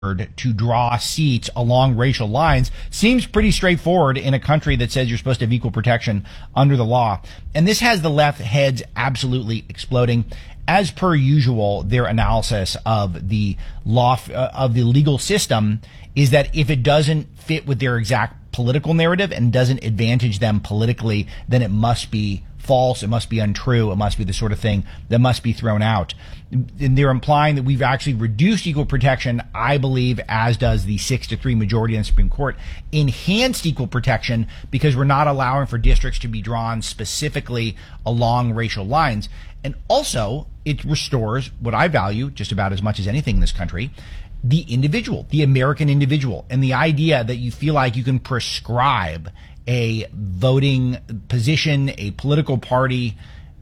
to draw seats along racial lines seems pretty straightforward in a country that says you're supposed to have equal protection under the law. And this has the left heads absolutely exploding. As per usual, their analysis of the law, of the legal system, is that if it doesn't fit with their exact political narrative and doesn't advantage them politically, then it must be false, it must be untrue, it must be the sort of thing that must be thrown out. And they're implying that we've actually reduced equal protection, I believe, as does the 6-3 majority in the Supreme Court, enhanced equal protection because we're not allowing for districts to be drawn specifically along racial lines. And also, it restores what I value just about as much as anything in this country, the individual, the American individual, and the idea that you feel like you can prescribe a voting position, a political party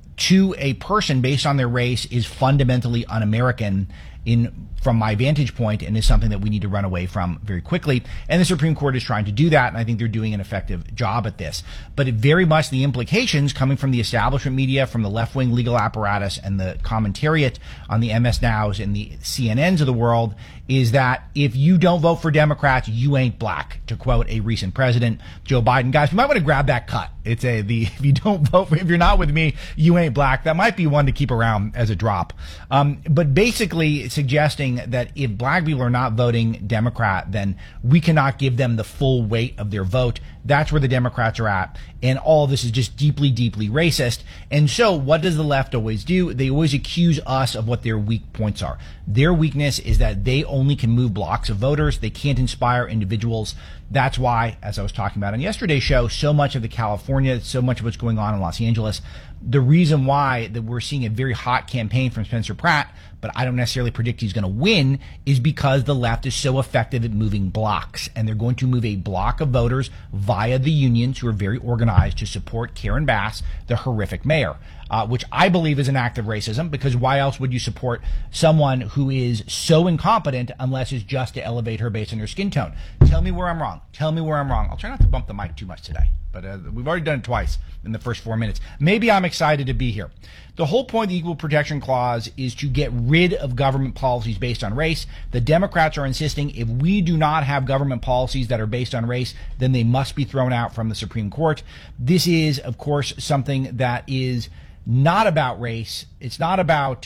to a person based on their race is fundamentally un-American from my vantage point, and is something that we need to run away from very quickly. And the Supreme Court is trying to do that, and I think they're doing an effective job at this. But it very much, the implications coming from the establishment media, from the left-wing legal apparatus, and the commentariat on the MS Nows and the CNNs of the world, is that if you don't vote for Democrats, you ain't black, to quote a recent president, Joe Biden. Guys, we might want to grab that cut. It's if you don't vote, if you're not with me, you ain't black. That might be one to keep around as a drop. But basically suggesting that if black people are not voting Democrat, then we cannot give them the full weight of their vote. That's where the Democrats are at. And all of this is just deeply, deeply racist. And so what does the left always do? They always accuse us of what their weak points are. Their weakness is that they only can move blocks of voters. They can't inspire individuals. That's why, as I was talking about on yesterday's show, so much of California, so much of what's going on in Los Angeles, the reason why that we're seeing a very hot campaign from Spencer Pratt, but I don't necessarily predict he's going to win, is because the left is so effective at moving blocks. And they're going to move a block of voters via the unions, who are very organized, to support Karen Bass, the horrific mayor, which I believe is an act of racism, because why else would you support someone who is so incompetent unless it's just to elevate her based on her skin tone? Tell me where I'm wrong. Tell me where I'm wrong. I'll try not to bump the mic too much today, but we've already done it twice in the first 4 minutes. Maybe I'm excited to be here. The whole point of the Equal Protection Clause is to get rid of government policies based on race. The Democrats are insisting if we do not have government policies that are based on race, then they must be thrown out from the Supreme Court. This is, of course, something that is not about race. It's not about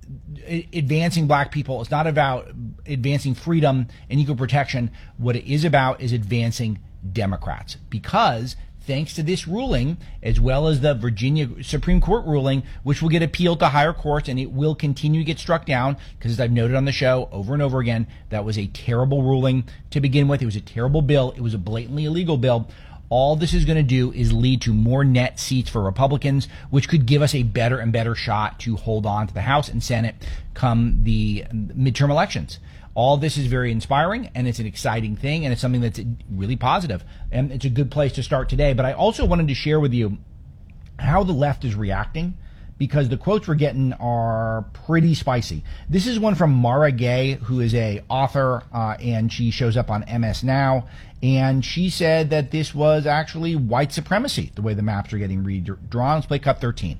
advancing black people. It's not about advancing freedom and equal protection. What it is about is advancing Democrats, because thanks to this ruling, as well as the Virginia Supreme Court ruling, which will get appealed to higher courts, and it will continue to get struck down, because as I've noted on the show over and over again, that was a terrible ruling to begin with. It was a terrible bill. It was a blatantly illegal bill. All this is going to do is lead to more net seats for Republicans, which could give us a better and better shot to hold on to the House and Senate come the midterm elections. All this is very inspiring, and it's an exciting thing, and it's something that's really positive, and it's a good place to start today. But I also wanted to share with you how the left is reacting, because the quotes we're getting are pretty spicy. This is one from Mara Gay, who is a author, and she shows up on MS Now, and she said that this was actually white supremacy, the way the maps are getting redrawn. Let's play cut 13.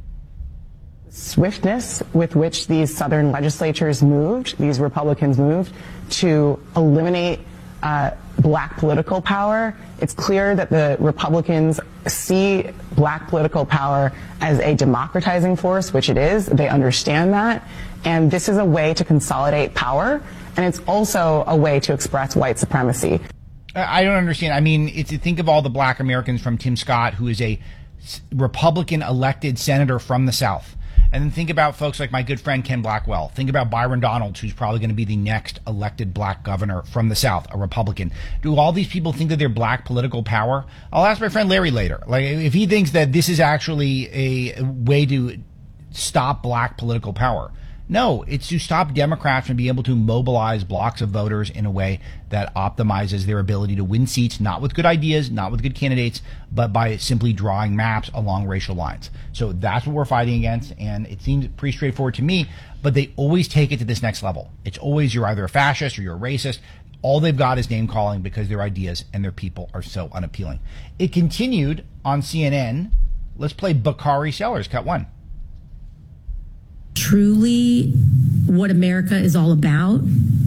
Swiftness with which these Southern legislatures moved, these Republicans moved, to eliminate black political power. It's clear that the Republicans see black political power as a democratizing force, which it is. They understand that. And this is a way to consolidate power. And it's also a way to express white supremacy. I don't understand. I mean, think of all the black Americans, from Tim Scott, who is a Republican elected senator from the South. And then think about folks like my good friend Ken Blackwell. Think about Byron Donalds, who's probably going to be the next elected black governor from the South, a Republican. Do all these people think that they're black political power? I'll ask my friend Larry later. Like, if he thinks that this is actually a way to stop black political power. No, it's to stop Democrats from being able to mobilize blocks of voters in a way that optimizes their ability to win seats, not with good ideas, not with good candidates, but by simply drawing maps along racial lines. So that's what we're fighting against, and it seems pretty straightforward to me, but they always take it to this next level. It's always you're either a fascist or you're a racist. All they've got is name calling because their ideas and their people are so unappealing. It continued on CNN. Let's play Bakari Sellers, cut 1. Truly what America is all about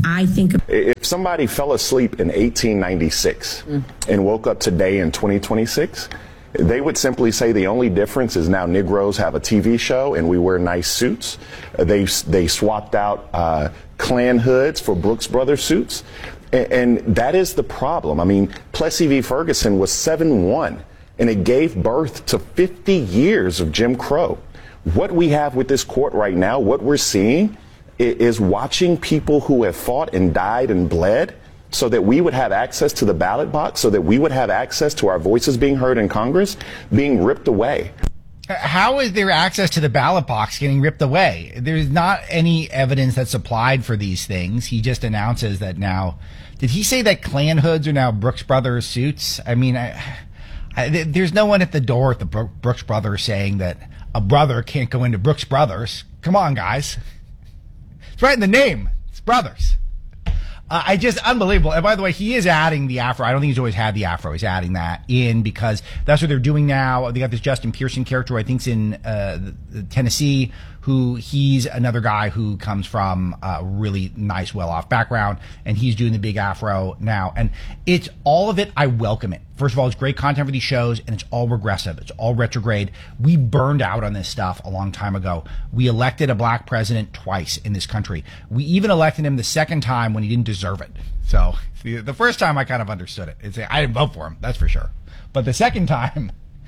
I think if somebody fell asleep in 1896 and woke up today in 2026, they would simply say the only difference is now Negroes have a TV show and we wear nice suits. They swapped out Klan hoods for Brooks Brothers suits. And that is the problem. I mean, Plessy v. Ferguson was 7-1, and it gave birth to 50 years of Jim Crow. What we have with this court right now, what we're seeing is watching people who have fought and died and bled so that we would have access to the ballot box, so that we would have access to our voices being heard in Congress, being ripped away. How is there access to the ballot box getting ripped away? There's not any evidence that's supplied for these things. He just announces that now. Did he say that Klan hoods are now Brooks Brothers suits? I mean, there's no one at the door at the Brooks Brothers saying that a brother can't go into Brooks Brothers. Come on, guys. It's right in the name. It's brothers. I just unbelievable. And by the way, he is adding the afro. I don't think he's always had the afro. He's adding that in because that's what they're doing now. They got this Justin Pearson character, I think's in Tennessee, who he's another guy who comes from a really nice, well-off background, and he's doing the big afro now. And it's all of it. I welcome it. First of all, it's great content for these shows, and it's all regressive. It's all retrograde. We burned out on this stuff a long time ago. We elected a black president twice in this country. We even elected him the second time when he didn't deserve it. So the first time I kind of understood it. I didn't vote for him, that's for sure. But the second time,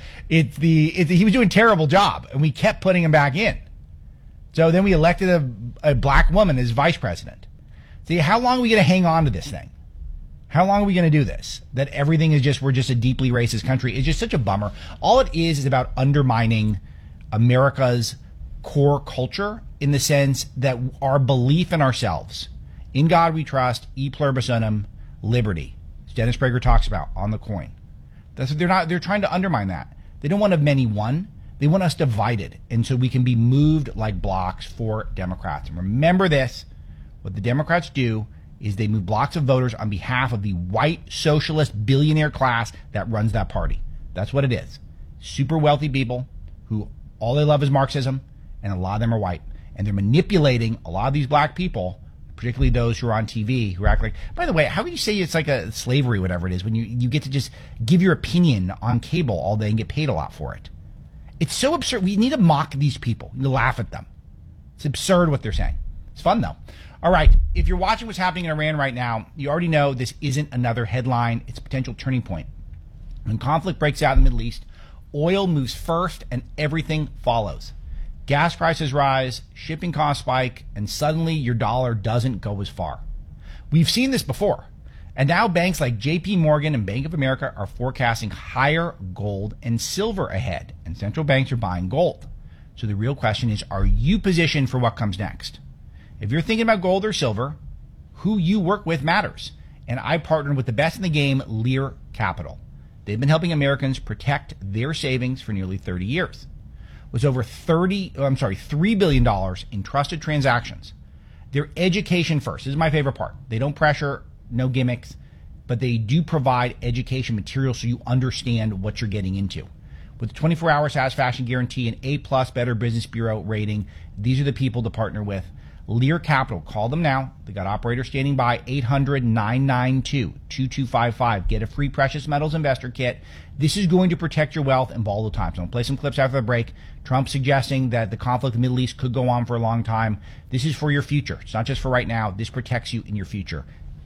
he was doing a terrible job, and we kept putting him back in. So then we elected a black woman as vice president. See, how long are we going to hang on to this thing? How long are we going to do this? That everything is we're just a deeply racist country. It's just such a bummer. All it is about undermining America's core culture in the sense that our belief in ourselves, in God we trust, e pluribus unum, liberty, as Dennis Prager talks about on the coin. That's what they're trying to undermine that. They don't want a many one. They want us divided, and so we can be moved like blocks for Democrats. And remember this, what the Democrats do is they move blocks of voters on behalf of the white socialist billionaire class that runs that party. That's what it is. Super wealthy people who all they love is Marxism, and a lot of them are white. And they're manipulating a lot of these black people, particularly those who are on TV, who act like, by the way, how can you say it's like a slavery, whatever it is, when you get to just give your opinion on cable all day and get paid a lot for it? It's so absurd. We need to mock these people. We need to laugh at them. It's absurd what they're saying. It's fun, though. All right. If you're watching what's happening in Iran right now, you already know this isn't another headline. It's a potential turning point. When conflict breaks out in the Middle East, oil moves first and everything follows. Gas prices rise, shipping costs spike, and suddenly your dollar doesn't go as far. We've seen this before. And now banks like JP Morgan and Bank of America are forecasting higher gold and silver ahead, and central banks are buying gold. So the real question is, are you positioned for what comes next? If you're thinking about gold or silver, who you work with matters. And I partnered with the best in the game, Lear Capital. They've been helping Americans protect their savings for nearly 30 years. It was over $3 billion in trusted transactions. They're education first. This is my favorite part. They don't pressure, no gimmicks, but they do provide education material so you understand what you're getting into. With a 24-hour satisfaction guarantee and A+ Better Business Bureau rating, these are the people to partner with. Lear Capital. Call them now. They got operators standing by. 800-992-2255. Get a free precious metals investor kit. This is going to protect your wealth and volatile times. I'm going to play some clips after the break. Trump suggesting that the conflict in the Middle East could go on for a long time. This is for your future. It's not just for right now. This protects you in your future.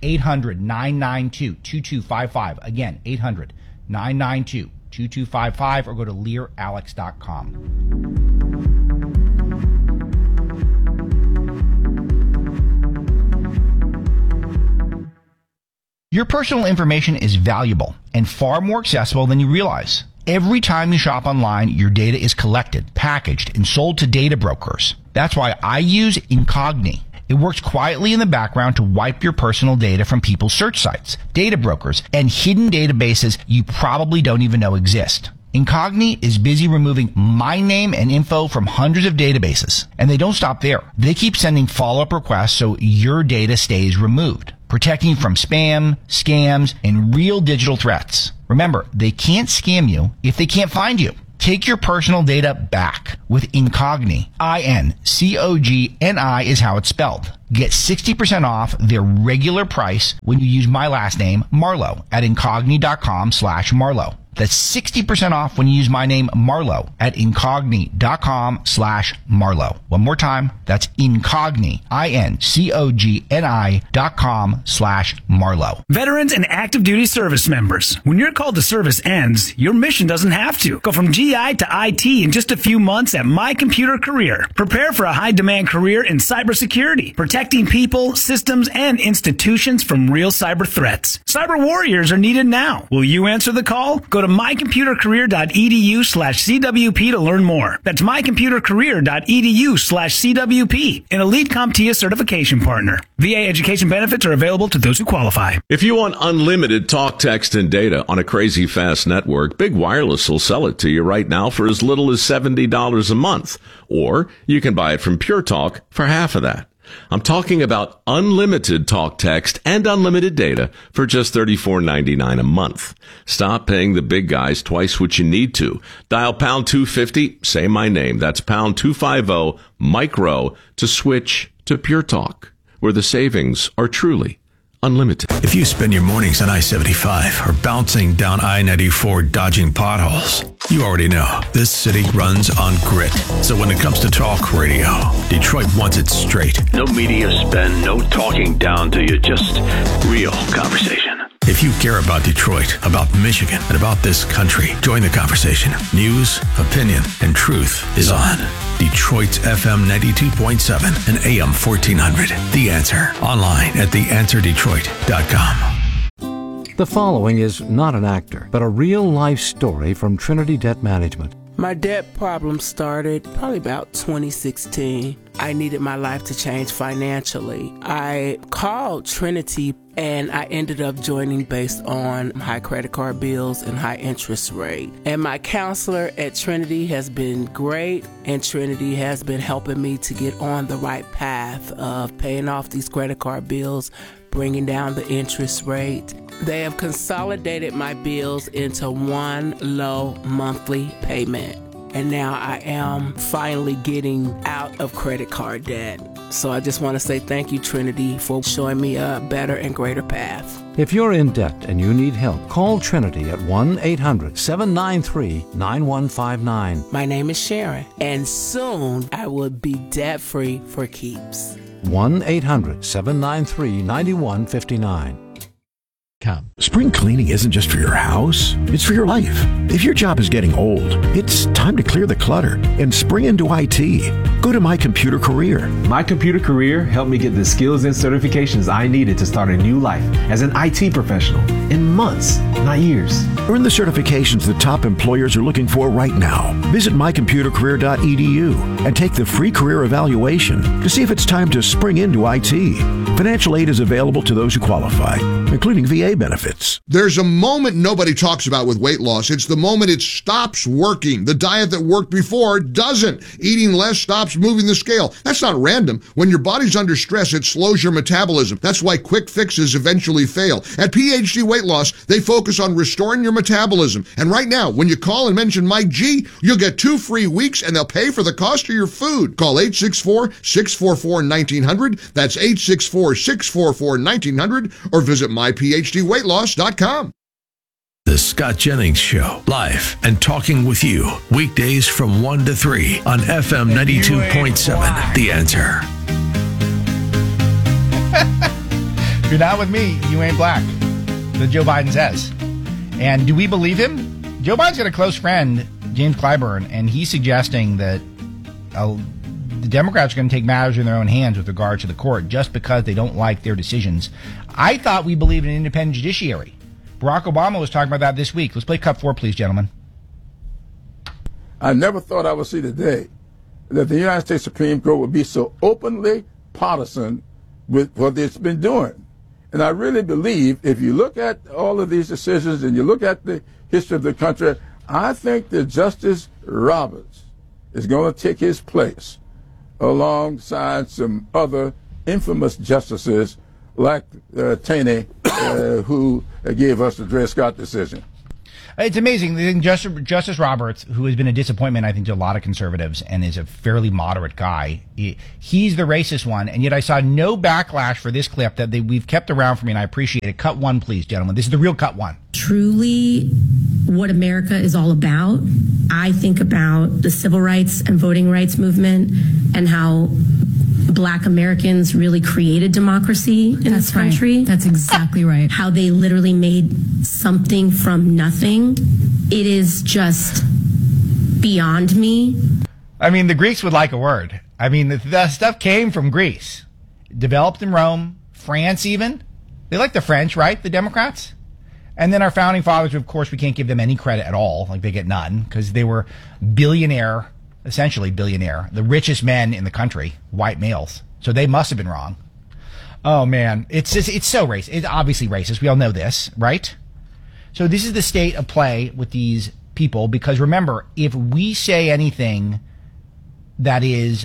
800-992-2255. Again, 800-992-2255, or go to LearAlex.com. Your personal information is valuable and far more accessible than you realize. Every time you shop online, your data is collected, packaged, and sold to data brokers. That's why I use Incogni. It works quietly in the background to wipe your personal data from people's search sites, data brokers, and hidden databases you probably don't even know exist. Incogni is busy removing my name and info from hundreds of databases. And they don't stop there. They keep sending follow-up requests so your data stays removed, protecting you from spam, scams, and real digital threats. Remember, they can't scam you if they can't find you. Take your personal data back with Incogni. Incogni is how it's spelled. Get 60% off their regular price when you use my last name, Marlowe, at incogni.com/Marlowe. That's 60% off when you use my name, Marlowe, at incogni.com/Marlowe. One more time, that's incogni, INCOGNI.com/Marlowe. Veterans and active duty service members, when your call to service ends, your mission doesn't have to. Go from GI to IT in just a few months at My Computer Career. Prepare for a high-demand career in cybersecurity, protecting people, systems, and institutions from real cyber threats. Cyber warriors are needed now. Will you answer the call? Go to mycomputercareer.edu/CWP to learn more. That's mycomputercareer.edu/CWP, an elite CompTIA certification partner. VA education benefits are available to those who qualify. If you want unlimited talk, text, and data on a crazy fast network, Big Wireless will sell it to you right now for as little as $70 a month. Or you can buy it from Pure Talk for half of that. I'm talking about unlimited talk, text, and unlimited data for just $34.99 a month. Stop paying the big guys twice what you need to. Dial pound 250, say my name. That's pound 250, micro, to switch to Pure Talk, where the savings are truly unlimited. If you spend your mornings on I-75 or bouncing down I-94 dodging potholes, you already know this city runs on grit. So when it comes to talk radio, Detroit wants it straight. No media spin, no talking down to you, just real conversation. If you care about Detroit, about Michigan, and about this country, join the conversation. News, opinion, and truth is on. Detroit's FM 92.7 and AM 1400. The Answer. Online at theanswerdetroit.com. The following is not an actor, but a real-life story from Trinity Debt Management. My debt problem started probably about 2016. I needed my life to change financially. I called Trinity and I ended up joining based on high credit card bills and high interest rate. And my counselor at Trinity has been great, and Trinity has been helping me to get on the right path of paying off these credit card bills, bringing down the interest rate. They have consolidated my bills into one low monthly payment. And now I am finally getting out of credit card debt. So I just want to say thank you, Trinity, for showing me a better and greater path. If you're in debt and you need help, call Trinity at 1-800-793-9159. My name is Sharon, and soon I will be debt-free for keeps. 1-800-793-9159. Spring cleaning isn't just for your house, it's for your life. If your job is getting old, it's time to clear the clutter and spring into IT. Go to My Computer Career. My Computer Career helped me get the skills and certifications I needed to start a new life as an IT professional in months, not years. Earn the certifications the top employers are looking for right now. Visit mycomputercareer.edu and take the free career evaluation to see if it's time to spring into IT. Financial aid is available to those who qualify, including VA benefits. There's a moment nobody talks about with weight loss. It's the moment it stops working. The diet that worked before doesn't. Eating less stops moving the scale. That's not random. When your body's under stress, it slows your metabolism. That's why quick fixes eventually fail. At PhD Weight Loss, they focus on restoring your metabolism. And right now, when you call and mention Mike G, you'll get 2 free weeks and they'll pay for the cost of your food. Call 864-644-1900. That's 864-644-1900 or visit myphdweightloss.com. The Scott Jennings Show, live and talking with you, weekdays from 1 to 3 on FM 92.7. The Answer. If you're not with me, you ain't black, that Joe Biden says. And do we believe him? Joe Biden's got a close friend, James Clyburn, and he's suggesting that the Democrats are going to take matters in their own hands with regard to the court just because they don't like their decisions. I thought we believed in an independent judiciary. Barack Obama was talking about that this week. Let's play cut 4, please, gentlemen. I never thought I would see the day that the United States Supreme Court would be so openly partisan with what it's been doing. And I really believe if you look at all of these decisions and you look at the history of the country, I think that Justice Roberts is going to take his place alongside some other infamous justices like Taney, who gave us the Dred Scott decision. It's amazing. Justice Roberts, who has been a disappointment, I think, to a lot of conservatives and is a fairly moderate guy, he's the racist one. And yet I saw no backlash for this clip that we've kept around for me, and I appreciate it. Cut one, please, gentlemen. This is the real cut one. Truly what America is all about. I think about the civil rights and voting rights movement and how Black Americans really created democracy in this country. Right. That's exactly right. How they literally made something from nothing. It is just beyond me. I mean, the Greeks would like a word. I mean, the stuff came from Greece. Developed in Rome, France even. They like the French, right? The Democrats? And then our founding fathers, of course, we can't give them any credit at all. Like, they get none because they were essentially billionaire, the richest men in the country, white males. So they must have been wrong. Oh, man. It's so racist. It's obviously racist. We all know this, right? So this is the state of play with these people because, remember, if we say anything that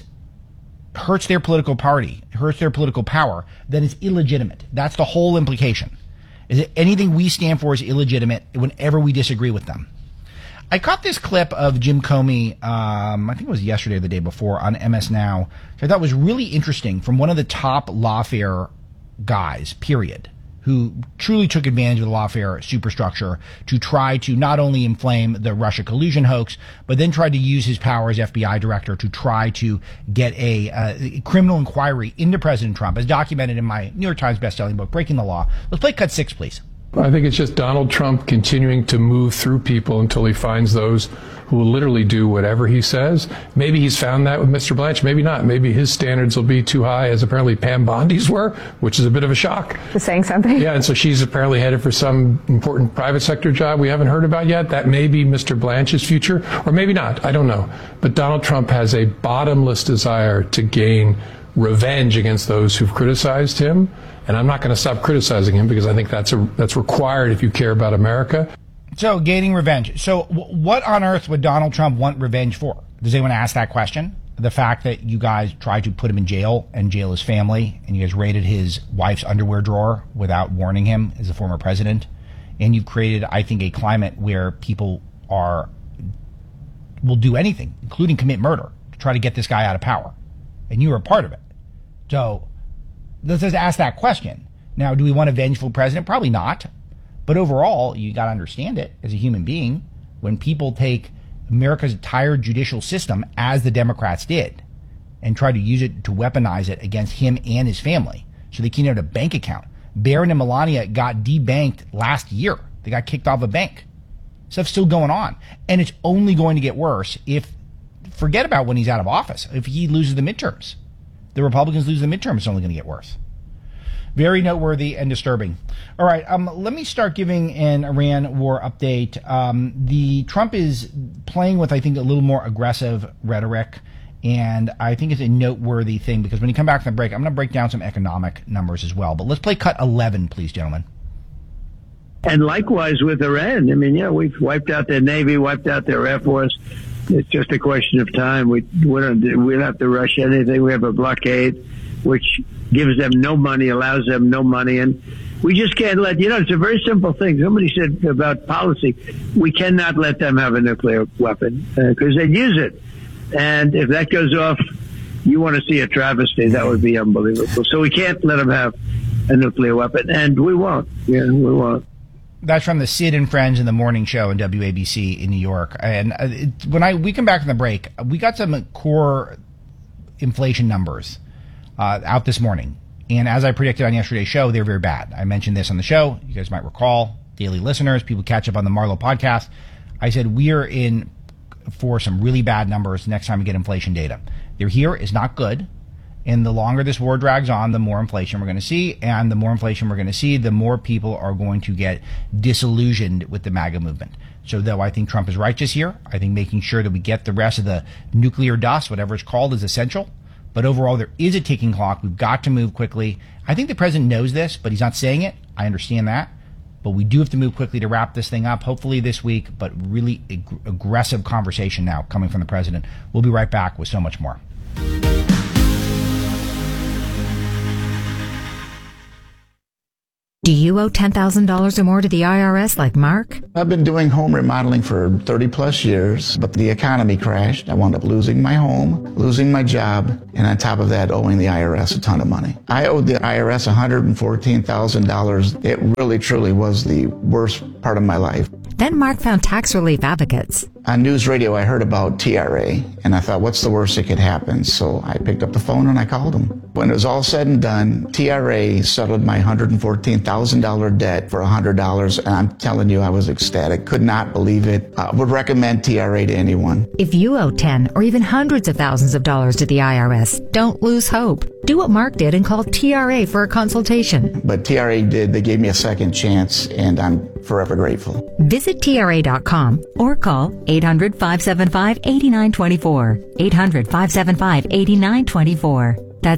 hurts their political party, hurts their political power, then it's illegitimate. That's the whole implication. Is that anything we stand for is illegitimate whenever we disagree with them. I caught this clip of Jim Comey, I think it was yesterday or the day before, on MS Now, which I thought was really interesting, from one of the top lawfare guys, period, who truly took advantage of the lawfare superstructure to try to not only inflame the Russia collusion hoax, but then tried to use his power as FBI director to try to get a criminal inquiry into President Trump, as documented in my New York Times bestselling book, Breaking the Law. Let's play cut 6, please. I think it's just Donald Trump continuing to move through people until he finds those who will literally do whatever he says. Maybe he's found that with Mr. Blanche, maybe not. Maybe his standards will be too high, as apparently Pam Bondi's were, which is a bit of a shock. Just saying something? Yeah, and so she's apparently headed for some important private sector job we haven't heard about yet. That may be Mr. Blanche's future, or maybe not. I don't know. But Donald Trump has a bottomless desire to gain revenge against those who've criticized him. And I'm not going to stop criticizing him because I think that's required if you care about America. So, gaining revenge. So, what on earth would Donald Trump want revenge for? Does anyone ask that question? The fact that you guys tried to put him in jail and jail his family, and you guys raided his wife's underwear drawer without warning him as a former president, and you've created, I think, a climate where people will do anything, including commit murder, to try to get this guy out of power. And you were a part of it. So, let's just ask that question. Now, do we want a vengeful president? Probably not. But overall, you got to understand it as a human being. When people take America's entire judicial system, as the Democrats did, and try to use it to weaponize it against him and his family, so they can't have a bank account. Barron and Melania got debanked last year. They got kicked off a bank. Stuff's still going on. And it's only going to get worse forget about when he's out of office, if he loses the midterms. The Republicans lose the midterm, it's only going to get worse. Very noteworthy and disturbing. All right, let me start giving an Iran war update. The Trump is playing with, I think, a little more aggressive rhetoric, and I think it's a noteworthy thing because when you come back from the break, I'm going to break down some economic numbers as well. But let's play cut 11, please, gentlemen. And likewise with Iran. I mean, we've wiped out their Navy, wiped out their Air Force. It's just a question of time. We don't have to rush anything. We have a blockade, which gives them no money, allows them no money. And we just can't it's a very simple thing. Somebody said about policy, we cannot let them have a nuclear weapon because they'd use it. And if that goes off, you want to see a travesty. That would be unbelievable. So we can't let them have a nuclear weapon. And we won't. Yeah, we won't. That's from the Sid and Friends in the Morning Show in WABC in New York. And when we come back from the break, we got some core inflation numbers out this morning. And as I predicted on yesterday's show, they're very bad. I mentioned this on the show. You guys might recall, daily listeners, people catch up on the Marlowe podcast. I said we are in for some really bad numbers next time we get inflation data. They're here is not good. And the longer this war drags on, the more inflation we're going to see. And the more inflation we're going to see, the more people are going to get disillusioned with the MAGA movement. So though I think Trump is righteous here, I think making sure that we get the rest of the nuclear dust, whatever it's called, is essential. But overall, there is a ticking clock. We've got to move quickly. I think the president knows this, but he's not saying it. I understand that. But we do have to move quickly to wrap this thing up, hopefully this week, but really aggressive conversation now coming from the president. We'll be right back with so much more. Do you owe $10,000 or more to the IRS like Mark? I've been doing home remodeling for 30 plus years, but the economy crashed. I wound up losing my home, losing my job, and on top of that, owing the IRS a ton of money. I owed the IRS $114,000. It really, truly was the worst part of my life. Then Mark found tax relief advocates. On news radio, I heard about TRA, and I thought, what's the worst that could happen? So I picked up the phone and I called them. When it was all said and done, TRA settled my $114,000 debt for $100, and I'm telling you, I was ecstatic. Could not believe it. I would recommend TRA to anyone. If you owe 10 or even hundreds of thousands of dollars to the IRS, don't lose hope. Do what Mark did and call TRA for a consultation. But TRA did. They gave me a second chance, and I'm forever grateful. Visit TRA.com or call 800-575-8924. 800-575-8924. That's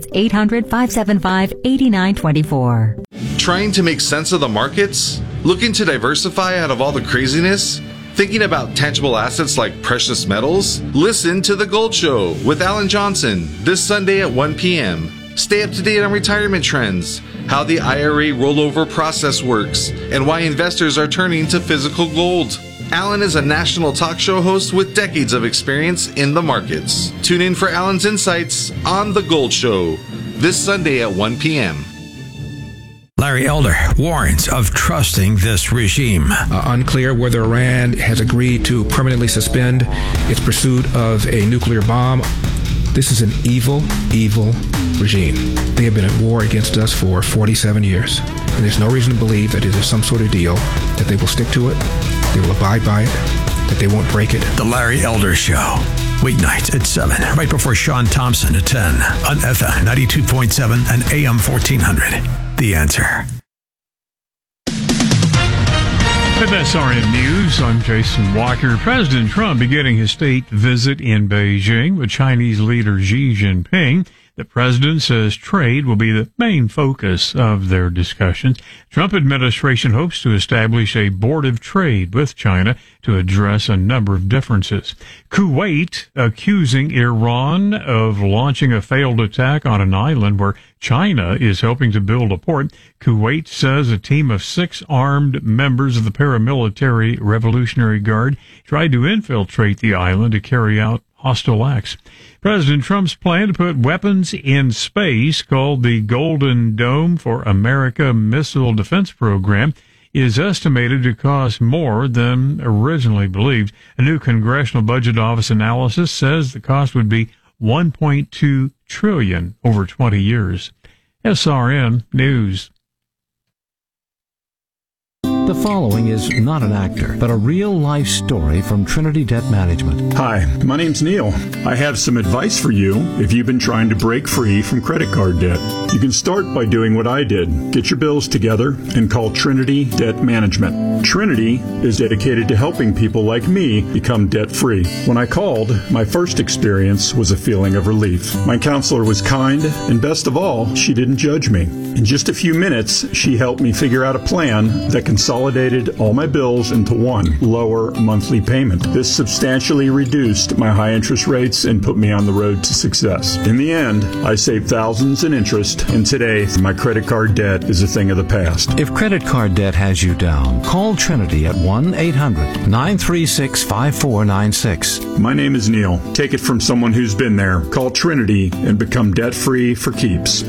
800-575-8924. Trying to make sense of the markets? Looking to diversify out of all the craziness? Thinking about tangible assets like precious metals? Listen to The Gold Show with Alan Johnson this Sunday at 1 p.m. Stay up to date on retirement trends, how the IRA rollover process works, and why investors are turning to physical gold. Alan is a national talk show host with decades of experience in the markets. Tune in for Alan's insights on The Gold Show this Sunday at 1 p.m. Larry Elder warns of trusting this regime. Unclear whether Iran has agreed to permanently suspend its pursuit of a nuclear bomb. This is an evil, evil regime. They have been at war against us for 47 years. And there's no reason to believe that it is some sort of deal, that they will stick to it, they will abide by it, that they won't break it. The Larry Elder Show. Weeknights at 7, right before Sean Thompson at 10 on FM 92.7 and AM 1400. The Answer. With SRN News, I'm Jason Walker. President Trump beginning his state visit in Beijing with Chinese leader Xi Jinping. The president says trade will be the main focus of their discussions. Trump administration hopes to establish a board of trade with China to address a number of differences. Kuwait accusing Iran of launching a failed attack on an island where China is helping to build a port. Kuwait says a team of 6 armed members of the paramilitary Revolutionary Guard tried to infiltrate the island to carry out hostile acts. President Trump's plan to put weapons in space, called the Golden Dome for America Missile Defense Program, is estimated to cost more than originally believed. A new Congressional Budget Office analysis says the cost would be $1.2 trillion over 20 years. SRN News. The following is not an actor, but a real-life story from Trinity Debt Management. Hi, my name's Neil. I have some advice for you if you've been trying to break free from credit card debt. You can start by doing what I did. Get your bills together and call Trinity Debt Management. Trinity is dedicated to helping people like me become debt-free. When I called, my first experience was a feeling of relief. My counselor was kind, and best of all, she didn't judge me. In just a few minutes, she helped me figure out a plan that consolidated all my bills into one lower monthly payment. This substantially reduced my high interest rates and put me on the road to success. In the end, I saved thousands in interest, and today my credit card debt is a thing of the past. If credit card debt has you down, call Trinity at 1-800-936-5496. My name is Neil. Take it from someone who's been there. Call Trinity and become debt-free for keeps.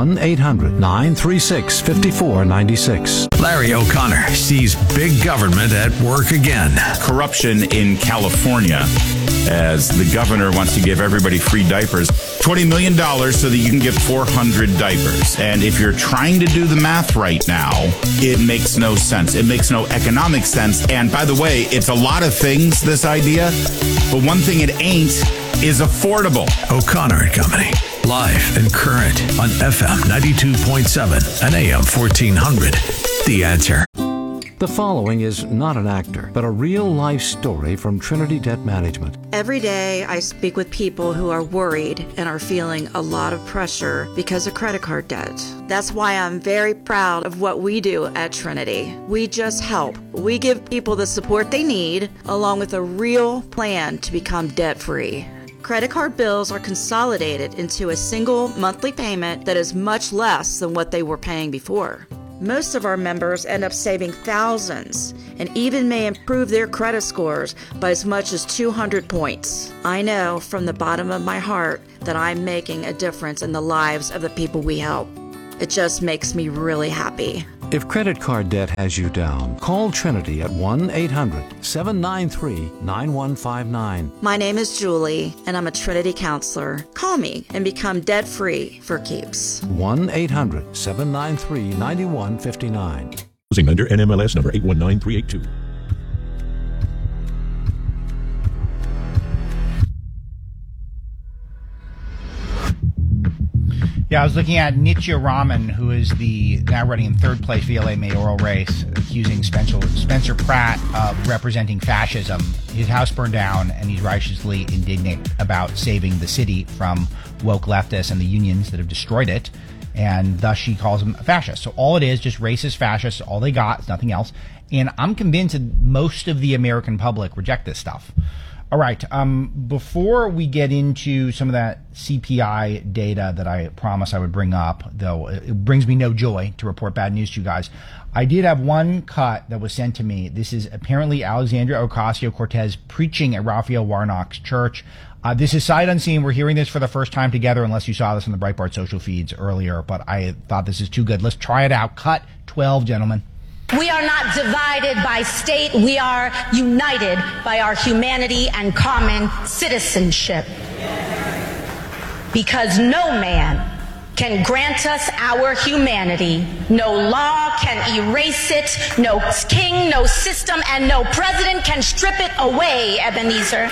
1-800-936-5496. Larry O'Connor sees big government at work again. Corruption in California, as the governor wants to give everybody free diapers. $20 million so that you can get 400 diapers. And if you're trying to do the math right now, it makes no sense. It makes no economic sense. And by the way, it's a lot of things, this idea, but one thing it ain't is affordable. O'Connor and Company. Live and current on FM 92.7 and AM 1400. The Answer. The following is not an actor, but a real-life story from Trinity Debt Management. Every day I speak with people who are worried and are feeling a lot of pressure because of credit card debt. That's why I'm very proud of what we do at Trinity. We just help. We give people the support they need, along with a real plan to become debt-free. Credit card bills are consolidated into a single monthly payment that is much less than what they were paying before. Most of our members end up saving thousands and even may improve their credit scores by as much as 200 points. I know from the bottom of my heart that I'm making a difference in the lives of the people we help. It just makes me really happy. If credit card debt has you down, call Trinity at 1-800-793-9159. My name is Julie, and I'm a Trinity counselor. Call me and become debt-free for keeps. 1-800-793-9159. Closing under NMLS number 819382. Yeah, I was looking at Nitya Raman, who is now running in third place VLA mayoral race, accusing Spencer Pratt of representing fascism. His house burned down, and he's righteously indignant about saving the city from woke leftists and the unions that have destroyed it, and thus she calls him a fascist. So all it is, just racist fascists, all they got, it's nothing else. And I'm convinced that most of the American public reject this stuff. All right. Before we get into some of that CPI data that I promised I would bring up, though it brings me no joy to report bad news to you guys, I did have one cut that was sent to me. This is apparently Alexandria Ocasio-Cortez preaching at Raphael Warnock's church. This is sight unseen. We're hearing this for the first time together, unless you saw this on the Breitbart social feeds earlier, but I thought this is too good. Let's try it out. Cut 12, gentlemen. We are not divided by state. We are united by our humanity and common citizenship. Because no man can grant us our humanity. No law can erase it. No king, no system, and no president can strip it away, Ebenezer.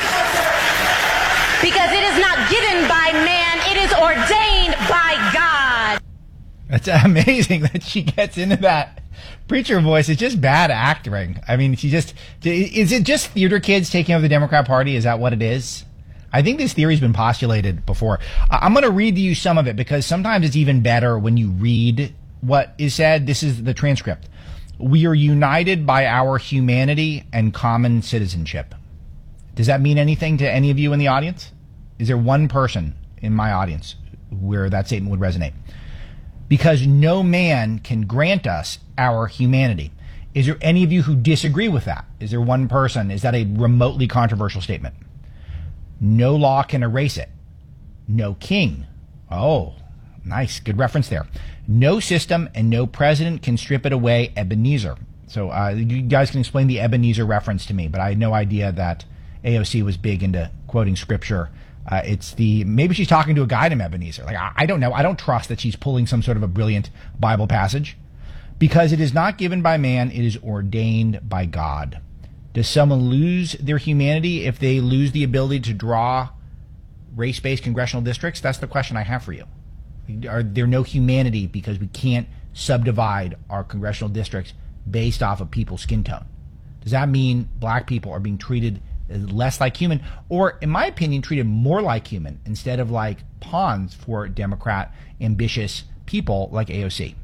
Because it is not given by man, it is ordained by God. It's amazing that she gets into that preacher voice. It's just bad acting. I mean, is it just theater kids taking over the Democrat Party? Is that what it is? I think this theory's been postulated before. I'm going to read to you some of it because sometimes it's even better when you read what is said. This is the transcript. We are united by our humanity and common citizenship. Does that mean anything to any of you in the audience? Is there one person in my audience where that statement would resonate? Because no man can grant us our humanity. Is there any of you who disagree with that? Is there one person? Is that a remotely controversial statement? No law can erase it. No king. Oh, nice. Good reference there. No system and no president can strip it away, Ebenezer. So you guys can explain the Ebenezer reference to me, but I had no idea that AOC was big into quoting scripture. Maybe she's talking to a guy named Ebenezer. Like, I don't know. I don't trust that she's pulling some sort of a brilliant Bible passage. Because it is not given by man, it is ordained by God. Does someone lose their humanity if they lose the ability to draw race-based congressional districts? That's the question I have for you. Are there no humanity because we can't subdivide our congressional districts based off of people's skin tone? Does that mean black people are being treated less like human, or, in my opinion, treated more like human instead of like pawns for Democrat ambitious people like AOC?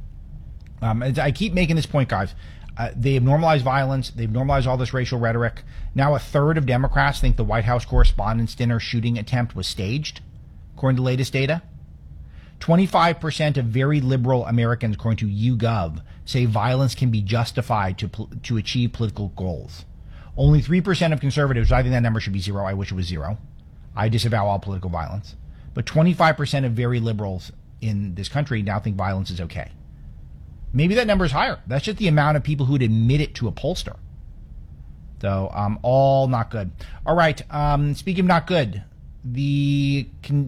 I keep making this point, guys. They have normalized violence. They've normalized all this racial rhetoric. Now a third of Democrats think the White House Correspondents' Dinner shooting attempt was staged, according to latest data. 25% of very liberal Americans, according to YouGov, say violence can be justified to achieve political goals. Only 3% of conservatives, I think that number should be 0. I wish it was 0. I disavow all political violence. But 25% of very liberals in this country now think violence is okay. Maybe that number is higher. That's just the amount of people who would admit it to a pollster. So, all not good. All right. Speaking of not good, the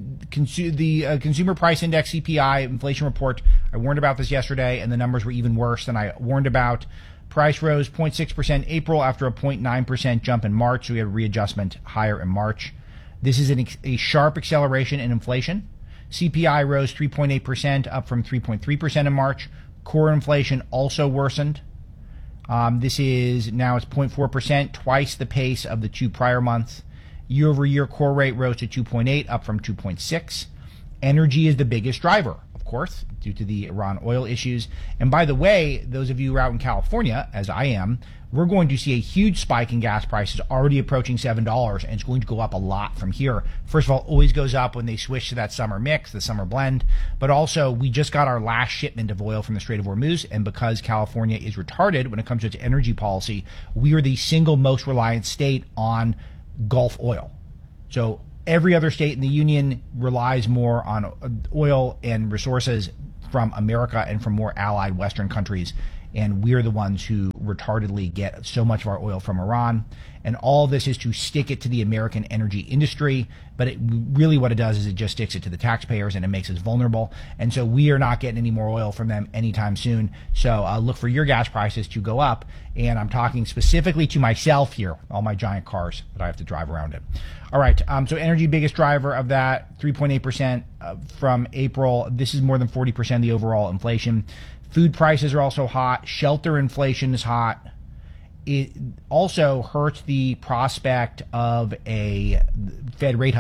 Consumer Price Index CPI inflation report, I warned about this yesterday, and the numbers were even worse than I warned about. Price rose 0.6% April after a 0.9% jump in March. So we had a readjustment higher in March. This is a sharp acceleration in inflation. CPI rose 3.8%, up from 3.3% in March. Core inflation also worsened. This is now it's 0.4%, twice the pace of the 2 prior months. Year-over-year core rate rose to 2.8, up from 2.6. Energy is the biggest driver, of course, due to the Iran oil issues. And by the way, those of you who are out in California, as I am, we're going to see a huge spike in gas prices, already approaching $7, and it's going to go up a lot from here. First of all, always goes up when they switch to that summer mix, the summer blend. But also, we just got our last shipment of oil from the Strait of Hormuz, and because California is retarded when it comes to its energy policy, we are the single most reliant state on Gulf oil. So every other state in the union relies more on oil and resources from America and from more allied Western countries. And we're the ones who retardedly get so much of our oil from Iran. And all this is to stick it to the American energy industry. But it really what it does is it just sticks it to the taxpayers and it makes us vulnerable. And so we are not getting any more oil from them anytime soon. So look for your gas prices to go up. And I'm talking specifically to myself here, all my giant cars that I have to drive around in. All right. So energy, biggest driver of that, 3.8% from April. This is more than 40% of the overall inflation. Food prices are also hot. Shelter inflation is hot. It also hurts the prospect of a Fed rate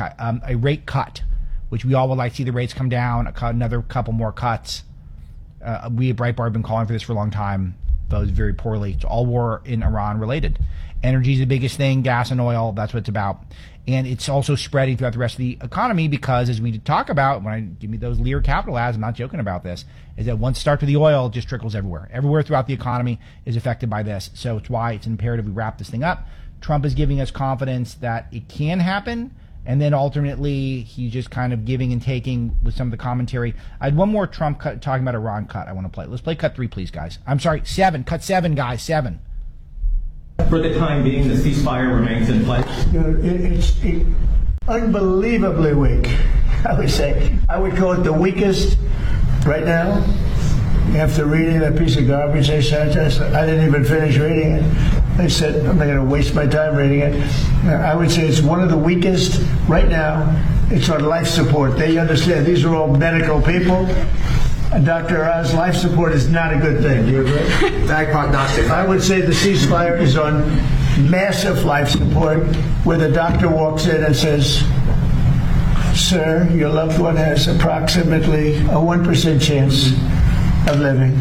cut, which we all would like to see the rates come down, another couple more cuts. We at Breitbart have been calling for this for a long time. Votes very poorly. It's all war in Iran related. Energy is the biggest thing, gas and oil, that's what it's about. And it's also spreading throughout the rest of the economy because, as we talk about, when I give me those Lear Capital ads, I'm not joking about this, is that once it starts with the oil, it just trickles everywhere. Everywhere throughout the economy is affected by this. So it's why it's imperative we wrap this thing up. Trump is giving us confidence that it can happen. And then alternately, he's just kind of giving and taking with some of the commentary. I had one more Trump cut talking about Iran cut I want to play. Let's play cut 3, please, guys. I'm sorry, 7. Cut 7, guys, 7. For the time being, the ceasefire remains in place. It's unbelievably weak, I would say. I would call it the weakest right now. After reading that piece of garbage they sent us, I didn't even finish reading it. I said, I'm not going to waste my time reading it. I would say it's one of the weakest right now. It's on life support. They understand these are all medical people. Dr. Oz, life support is not a good thing. Do you agree? Bad prognostic. I would say the ceasefire is on massive life support, where the doctor walks in and says, sir, your loved one has approximately a 1% chance of living.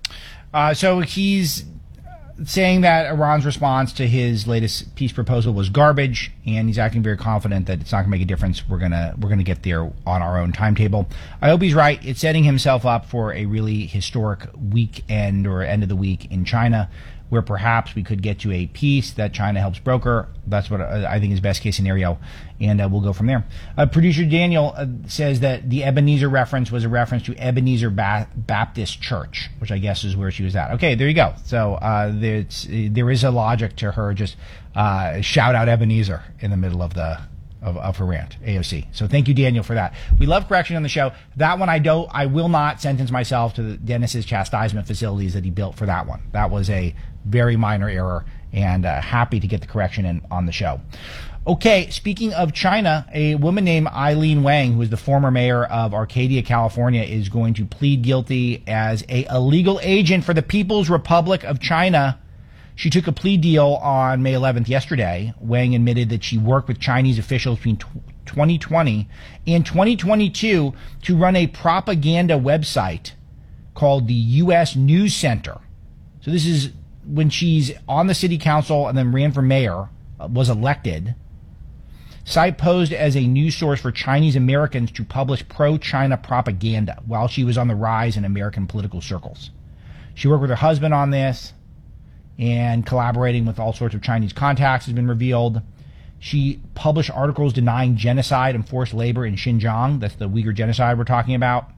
So he's saying that Iran's response to his latest peace proposal was garbage, and he's acting very confident that it's not going to make a difference. We're gonna get there on our own timetable. I hope he's right. It's setting himself up for a really historic weekend or end of the week in China, where perhaps we could get to a peace that China helps broker. That's what I think is best case scenario, and we'll go from there. Producer Daniel says that the Ebenezer reference was a reference to Ebenezer Baptist Church, which I guess is where she was at. Okay, there you go. So there is a logic to her just shout out Ebenezer in the middle of her rant, AOC. So thank you, Daniel, for that. We love correction on the show. That one I will not sentence myself to Dennis's chastisement facilities that he built for that one. That was a very minor error, and happy to get the correction in on the show. Okay, speaking of China, a woman named Eileen Wang, who is the former mayor of Arcadia, California, is going to plead guilty as a illegal agent for the People's Republic of China. She took a plea deal on May 11th yesterday. Wang admitted that she worked with Chinese officials between 2020 and 2022 to run a propaganda website called the U.S. News Center. So this is when she's on the city council and then ran for mayor, was elected. Site posed as a news source for Chinese Americans to publish pro-China propaganda while she was on the rise in American political circles. She worked with her husband on this, and collaborating with all sorts of Chinese contacts has been revealed. She published articles denying genocide and forced labor in Xinjiang. That's the Uyghur genocide we're talking about.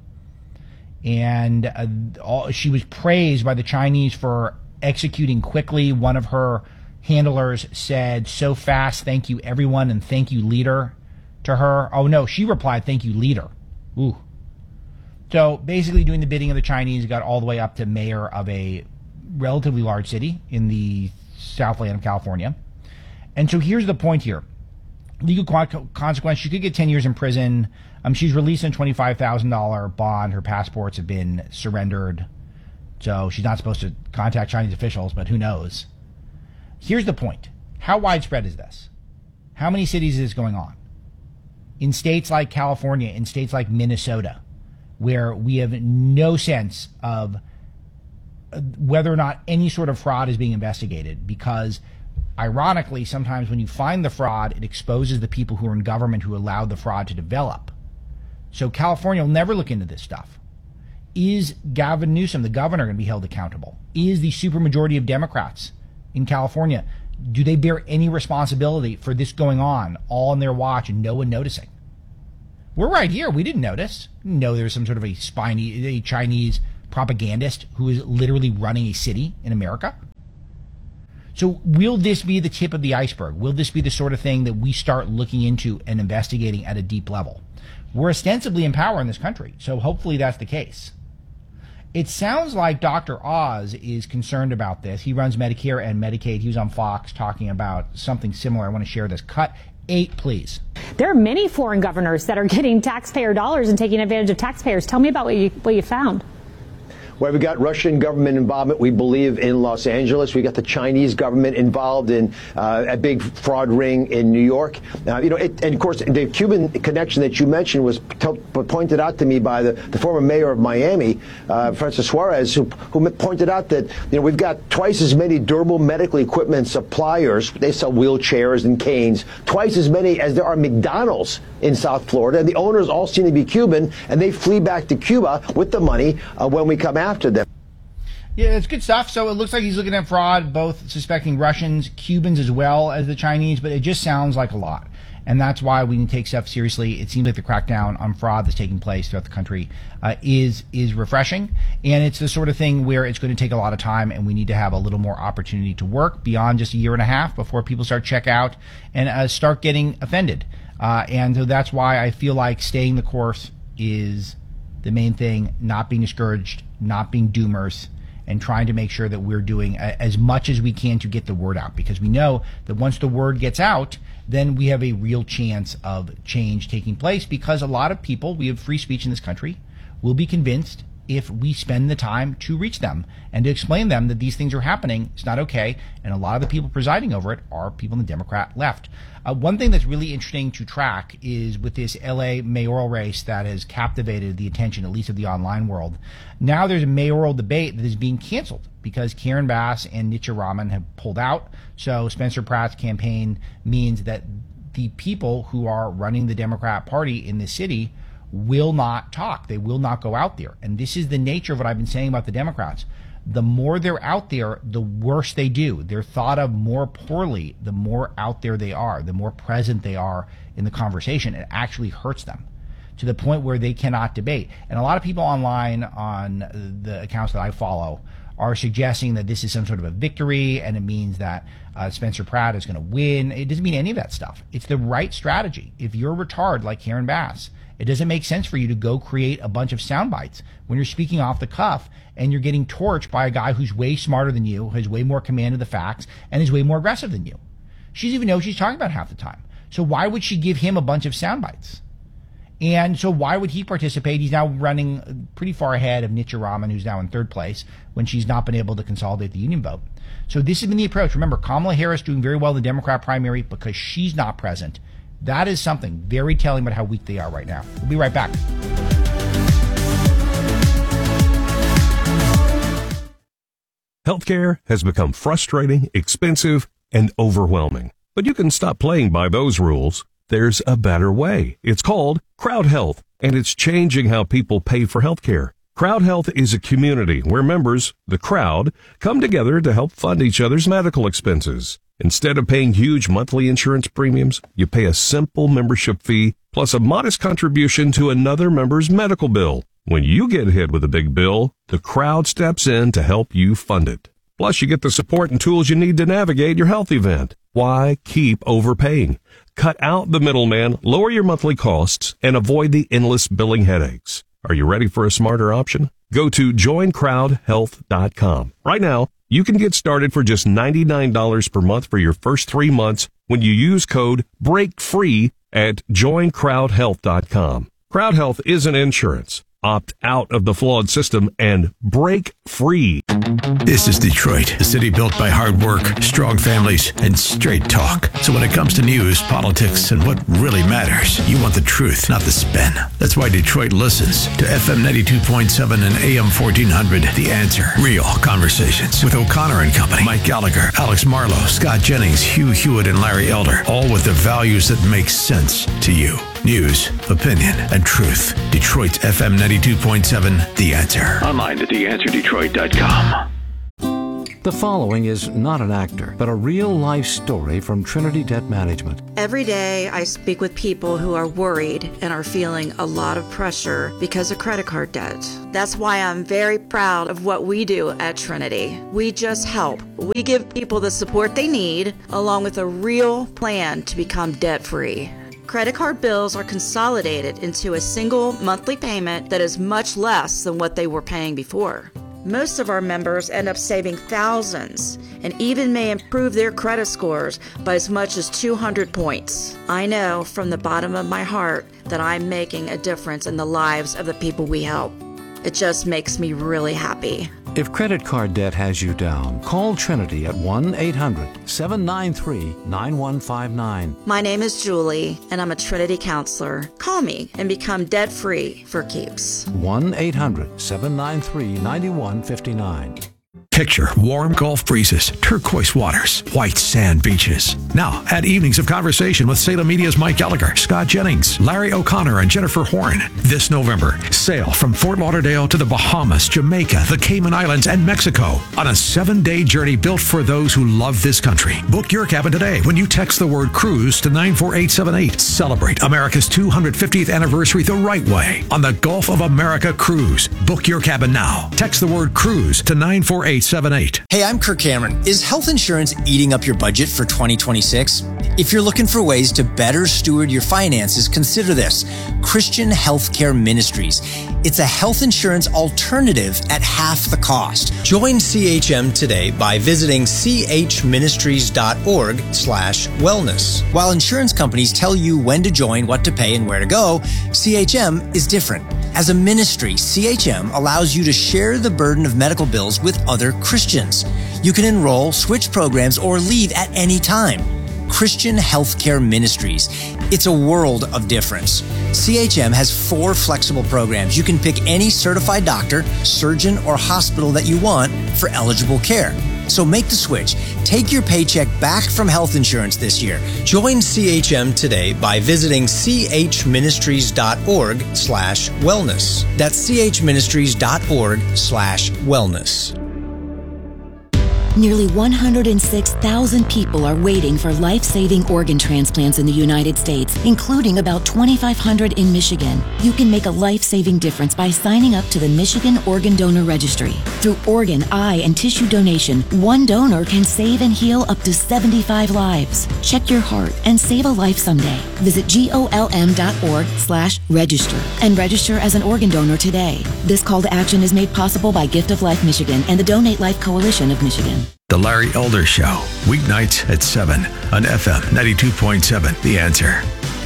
And she was praised by the Chinese for executing quickly. One of her handlers said, "So fast, thank you everyone, and thank you leader," to her. Oh no, she replied, "Thank you leader." Ooh. So basically doing the bidding of the Chinese, got all the way up to mayor of a relatively large city in the Southland of California. And so here's the point here. Legal consequence, she could get 10 years in prison. She's released on a $25,000 bond. Her passports have been surrendered. So she's not supposed to contact Chinese officials, but who knows? Here's the point. How widespread is this? How many cities is this going on? In states like California, in states like Minnesota, where we have no sense of whether or not any sort of fraud is being investigated, because ironically, sometimes when you find the fraud, it exposes the people who are in government who allowed the fraud to develop. So California will never look into this stuff. Is Gavin Newsom, the governor, going to be held accountable? Is the supermajority of Democrats in California, do they bear any responsibility for this going on all on their watch and no one noticing? We're right here. We didn't notice. No, there's some sort of a Chinese propagandist who is literally running a city in America. So will this be the tip of the iceberg? Will this be the sort of thing that we start looking into and investigating at a deep level? We're ostensibly in power in this country, so hopefully that's the case. It sounds like Dr. Oz is concerned about this. He runs Medicare and Medicaid. He was on Fox talking about something similar. I want to share this. Cut 8, please. There are many foreign governors that are getting taxpayer dollars and taking advantage of taxpayers. Tell me about what you found. Well, we got Russian government involvement, we believe, in Los Angeles. We got the Chinese government involved in a big fraud ring in New York. And of course, the Cuban connection that you mentioned was pointed out to me by the former mayor of Miami, Francis Suarez, who pointed out that we've got twice as many durable medical equipment suppliers. They sell wheelchairs and canes, twice as many as there are McDonald's in South Florida. And the owners all seem to be Cuban, and they flee back to Cuba with the money when we come after them. Yeah, it's good stuff. So it looks like he's looking at fraud, both suspecting Russians, Cubans as well as the Chinese, but it just sounds like a lot. And that's why we can take stuff seriously. It seems like the crackdown on fraud that's taking place throughout the country is refreshing. And it's the sort of thing where it's going to take a lot of time, and we need to have a little more opportunity to work beyond just a year and a half before people start check out and start getting offended. And so that's why I feel like staying the course is the main thing, not being discouraged, not being doomers, and trying to make sure that we're doing as much as we can to get the word out, because we know that once the word gets out, then we have a real chance of change taking place, because a lot of people, we have free speech in this country, will be convinced if we spend the time to reach them and to explain to them that these things are happening. It's not okay. And a lot of the people presiding over it are people in the Democrat left. One thing that's really interesting to track is with this LA mayoral race that has captivated the attention, at least of the online world. Now there's a mayoral debate that is being canceled because Karen Bass and Nitya Raman have pulled out. So Spencer Pratt's campaign means that the people who are running the Democrat Party in this city will not talk. They will not go out there. And this is the nature of what I've been saying about the Democrats. The more they're out there, the worse they do. They're thought of more poorly the more out there they are, the more present they are in the conversation. It actually hurts them to the point where they cannot debate. And a lot of people online on the accounts that I follow are suggesting that this is some sort of a victory and it means that Spencer Pratt is going to win. It doesn't mean any of that stuff. It's the right strategy. If you're a retard like Karen Bass, it doesn't make sense for you to go create a bunch of sound bites when you're speaking off the cuff and you're getting torched by a guy who's way smarter than you, has way more command of the facts, and is way more aggressive than you. She doesn't even know what she's talking about half the time. So why would she give him a bunch of sound bites? And so why would he participate? He's now running pretty far ahead of Nitya Raman, who's now in third place, when she's not been able to consolidate the union vote. So this has been the approach. Remember, Kamala Harris doing very well in the Democrat primary because she's not present. That is something very telling about how weak they are right now. We'll be right back. Healthcare has become frustrating, expensive, and overwhelming. But you can stop playing by those rules. There's a better way. It's called Crowd Health, and it's changing how people pay for healthcare. Crowd Health is a community where members, the crowd, come together to help fund each other's medical expenses. Instead of paying huge monthly insurance premiums, you pay a simple membership fee plus a modest contribution to another member's medical bill. When you get hit with a big bill, the crowd steps in to help you fund it. Plus, you get the support and tools you need to navigate your health event. Why keep overpaying? Cut out the middleman, lower your monthly costs, and avoid the endless billing headaches. Are you ready for a smarter option? Go to joincrowdhealth.com. Right now, you can get started for just $99 per month for your first 3 months when you use code BREAKFREE at joincrowdhealth.com. Crowd Health isn't insurance. Opt out of the flawed system and break free. This is Detroit, a city built by hard work, strong families, and straight talk. So when it comes to news, politics, and what really matters, you want the truth, not the spin. That's why Detroit listens to FM 92.7 and AM 1400. The Answer. Real conversations with O'Connor and Company, Mike Gallagher, Alex Marlowe, Scott Jennings, Hugh Hewitt, and Larry Elder. All with the values that make sense to you. News, opinion, and truth. Detroit's FM 92.7, The Answer. Online at theanswerdetroit.com. The following is not an actor, but a real-life story from Trinity Debt Management. Every day I speak with people who are worried and are feeling a lot of pressure because of credit card debt. That's why I'm very proud of what we do at Trinity. We just help. We give people the support they need, along with a real plan to become debt-free. Credit card bills are consolidated into a single monthly payment that is much less than what they were paying before. Most of our members end up saving thousands and even may improve their credit scores by as much as 200 points. I know from the bottom of my heart that I'm making a difference in the lives of the people we help. It just makes me really happy. If credit card debt has you down, call Trinity at 1-800-793-9159. My name is Julie, and I'm a Trinity counselor. Call me and become debt-free for keeps. 1-800-793-9159. Picture warm Gulf breezes, turquoise waters, white sand beaches. Now, add evenings of conversation with Salem Media's Mike Gallagher, Scott Jennings, Larry O'Connor, and Jennifer Horn. This November, sail from Fort Lauderdale to the Bahamas, Jamaica, the Cayman Islands, and Mexico on a 7-day journey built for those who love this country. Book your cabin today when you text the word cruise to 94878. Celebrate America's 250th anniversary the right way on the Gulf of America Cruise. Book your cabin now. Text the word cruise to 94878. Hey, I'm Kirk Cameron. Is health insurance eating up your budget for 2026? If you're looking for ways to better steward your finances, consider this: Christian Healthcare Ministries. It's a health insurance alternative at half the cost. Join CHM today by visiting chministries.org/wellness. While insurance companies tell you when to join, what to pay, and where to go, CHM is different. As a ministry, CHM allows you to share the burden of medical bills with other Christians. You can enroll, switch programs, or leave at any time. Christian Healthcare Ministries. It's a world of difference. CHM has 4 flexible programs. You can pick any certified doctor, surgeon, or hospital that you want for eligible care. So make the switch. Take your paycheck back from health insurance this year. Join CHM today by visiting chministries.org/wellness. That's chministries.org/wellness. Nearly 106,000 people are waiting for life-saving organ transplants in the United States, including about 2,500 in Michigan. You can make a life-saving difference by signing up to the Michigan Organ Donor Registry. Through organ, eye, and tissue donation, one donor can save and heal up to 75 lives. Check your heart and save a life someday. Visit golm.org/register and register as an organ donor today. This call to action is made possible by Gift of Life Michigan and the Donate Life Coalition of Michigan. The Larry Elder Show, weeknights at 7 on FM 92.7, The Answer.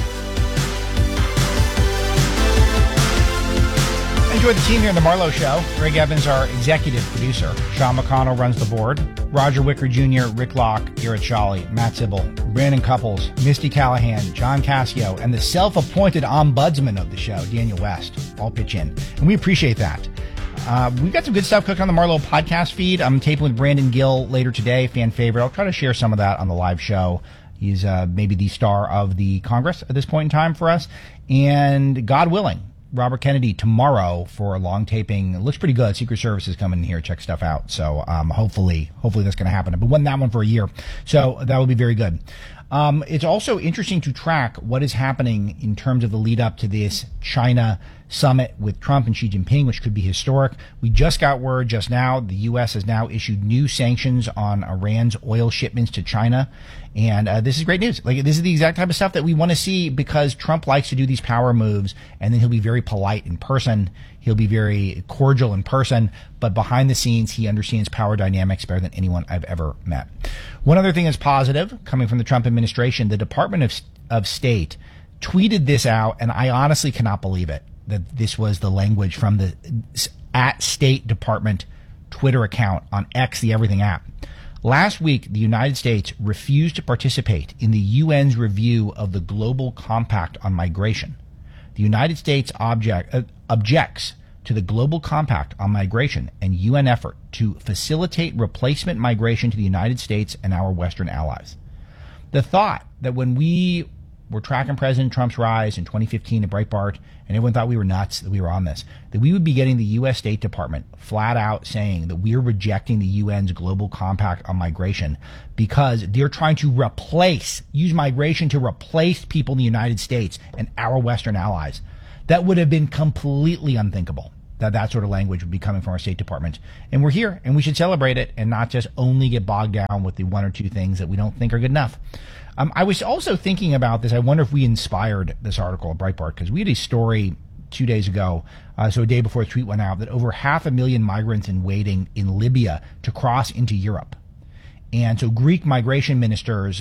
Enjoy the team here in the Marlowe Show. Greg Evans, our executive producer. Sean McConnell runs the board. Roger Wicker Jr., Rick Locke, Garrett Shawley, Matt Sybil, Brandon Couples, Misty Callahan, John Cassio, and the self-appointed ombudsman of the show, Daniel West, all pitch in. And we appreciate that. We've got some good stuff cooking on the Marlowe podcast feed. I'm taping with Brandon Gill later today, fan favorite. I'll try to share some of that on the live show. He's maybe the star of the Congress at this point in time for us. And God willing, Robert Kennedy tomorrow for a long taping. It looks pretty good. Secret Service is coming in here, check stuff out. So hopefully that's going to happen. I've been wanting that one for a year, so that will be very good. It's also interesting to track what is happening in terms of the lead up to this China summit with Trump and Xi Jinping, which could be historic. We just got word just now the U.S. has now issued new sanctions on Iran's oil shipments to China. And this is great news. Like, this is the exact type of stuff that we want to see, because Trump likes to do these power moves, and then he'll be very polite in person. He'll be very cordial in person, but behind the scenes, he understands power dynamics better than anyone I've ever met. One other thing is positive coming from the Trump administration. The Department of State tweeted this out, and I honestly cannot believe it, that this was the language from the at State Department Twitter account on X, the Everything app. Last week, the United States refused to participate in the UN's review of the Global Compact on Migration. The United States objects to the Global Compact on Migration and UN effort to facilitate replacement migration to the United States and our Western allies. The thought that when we were tracking President Trump's rise in 2015 at Breitbart, and everyone thought we were nuts, that we were on this, that we would be getting the U.S. State Department flat out saying that we're rejecting the UN's Global Compact on Migration because they're trying to use migration to replace people in the United States and our Western allies. That would have been completely unthinkable, that sort of language would be coming from our State Department. And we're here, and we should celebrate it and not just only get bogged down with the one or two things that we don't think are good enough. I was also thinking about this. I wonder if we inspired this article at Breitbart, because we had a story 2 days ago, so a day before the tweet went out, that over 500,000 migrants in waiting in Libya to cross into Europe. And so Greek ministers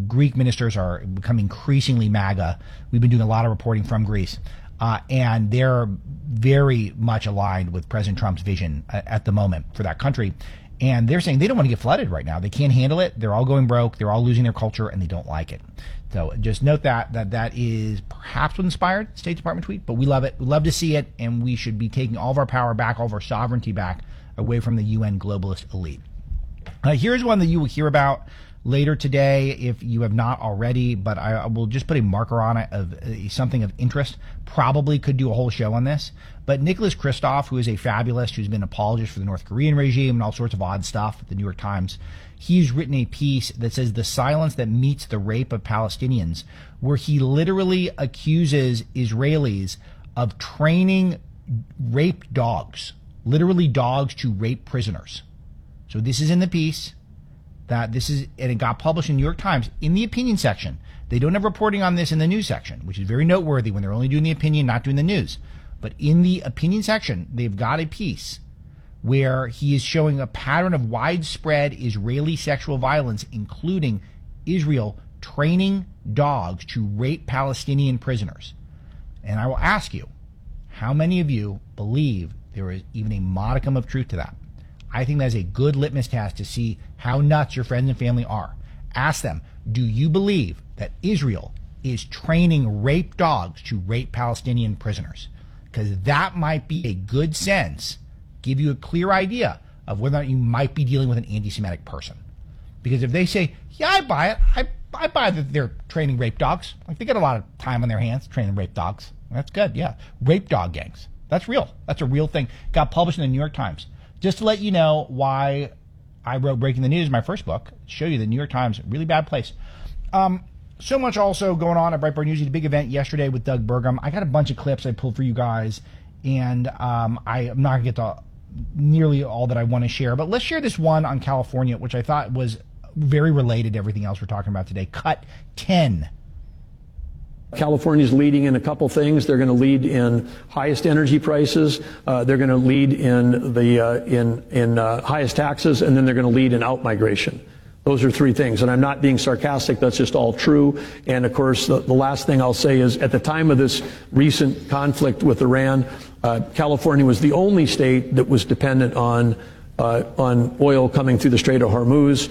are becoming increasingly MAGA. We've been doing a lot of reporting from Greece. And they're very much aligned with President Trump's vision at the moment for that country. And they're saying they don't want to get flooded right now. They can't handle it. They're all going broke. They're all losing their culture, and they don't like it. So just note that is perhaps what inspired the State Department tweet, but we love it. We love to see it, and we should be taking all of our power back, all of our sovereignty back away from the UN globalist elite. Here's one that you will hear about later today if you have not already, but I will just put a marker on it of something of interest. Probably could do a whole show on this. But Nicholas Kristof, who is a fabulist, who's been an apologist for the North Korean regime and all sorts of odd stuff at the New York Times, he's written a piece that says the silence that meets the rape of Palestinians, where he literally accuses Israelis of training rape dogs, literally dogs to rape prisoners. So this is in the piece. And it got published in New York Times in the opinion section. They don't have reporting on this in the news section, which is very noteworthy when they're only doing the opinion, not doing the news. But in the opinion section, they've got a piece where he is showing a pattern of widespread Israeli sexual violence, including Israel training dogs to rape Palestinian prisoners. And I will ask you, how many of you believe there is even a modicum of truth to that? I think that's a good litmus test to see how nuts your friends and family are. Ask them, do you believe that Israel is training rape dogs to rape Palestinian prisoners? Because that might be a good sense, give you a clear idea of whether or not you might be dealing with an anti-Semitic person. Because if they say, yeah, I buy it, I buy that they're training rape dogs. Like, they get a lot of time on their hands training rape dogs. That's good, yeah. Rape dog gangs. That's real. That's a real thing. Got published in the New York Times. Just to let you know why I wrote Breaking the News, my first book, show you the New York Times, really bad place. So much also going on at Breitbart News. We had a big event yesterday with Doug Burgum. I got a bunch of clips I pulled for you guys, and I am not going to get to nearly all that I want to share. But let's share this one on California, which I thought was very related to everything else we're talking about today. Cut 10. California's leading in a couple things. They're going to lead in highest energy prices. They're going to lead in the highest taxes, and then they're going to lead in out-migration. Those are three things, and I'm not being sarcastic. That's just all true. And of course, the last thing I'll say is, at the time of this recent conflict with Iran, California was the only state that was dependent on oil coming through the Strait of Hormuz.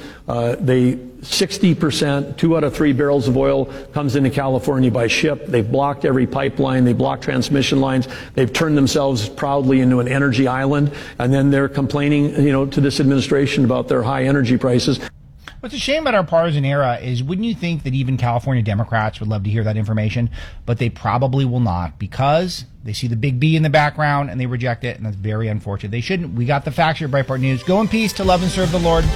60%, 2 out of 3 barrels of oil comes into California by ship. They've blocked every pipeline. They blocked transmission lines. They've turned themselves proudly into an energy island. And then they're complaining, to this administration about their high energy prices. What's a shame about our partisan era is, wouldn't you think that even California Democrats would love to hear that information? But they probably will not, because they see the big B in the background and they reject it, and that's very unfortunate. They shouldn't. We got the facts here at Breitbart News. Go in peace to love and serve the Lord.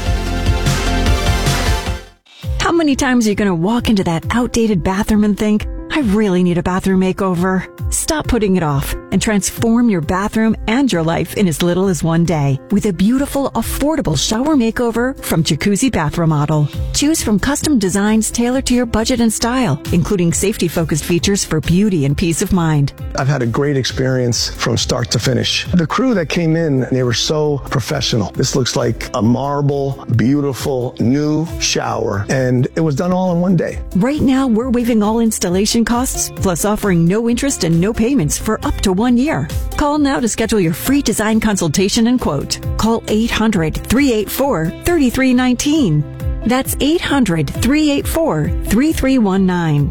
How many times are you going to walk into that outdated bathroom and think, I really need a bathroom makeover? Stop putting it off and transform your bathroom and your life in as little as one day with a beautiful, affordable shower makeover from Jacuzzi Bath Remodel. Choose from custom designs tailored to your budget and style, including safety-focused features for beauty and peace of mind. I've had a great experience from start to finish. The crew that came in, they were so professional. This looks like a marble, beautiful, new shower, and it was done all in one day. Right now, we're waiving all installation costs, plus offering no interest and no payments for up to 1 year. Call now to schedule your free design consultation and quote. Call 800-384-3319. That's 800-384-3319.